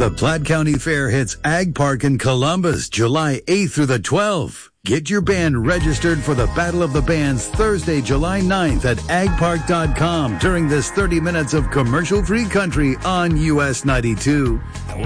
The Platte County Fair hits Ag Park in Columbus, July 8th through the 12th. Get your band registered for the Battle of the Bands Thursday, July 9th at agpark.com during this 30 minutes of commercial-free country on US 92.